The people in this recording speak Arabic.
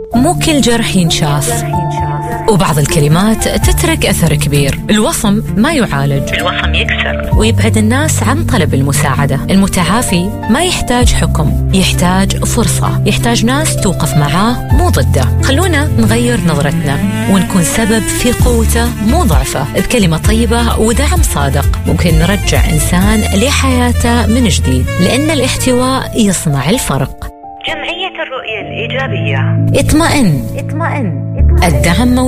مو كل جرح ينشاف، وبعض الكلمات تترك أثر كبير. الوصم ما يعالج، الوصم يكسر ويبعد الناس عن طلب المساعدة. المتعافي ما يحتاج حكم، يحتاج فرصة، يحتاج ناس توقف معاه مو ضده. خلونا نغير نظرتنا ونكون سبب في قوته مو ضعفه. بكلمة طيبة ودعم صادق ممكن نرجع إنسان لحياته من جديد، لأن الاحتواء يصنع الفرق. جمعية الرؤية الإيجابية. اطمئن، الدعم